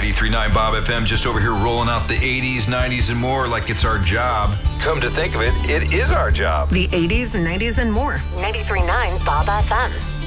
93.9 Bob FM, just over here rolling out the 80s, 90s, and more like it's our job. Come to think of it, it is our job. The 80s, 90s, and more. 93.9 Bob FM.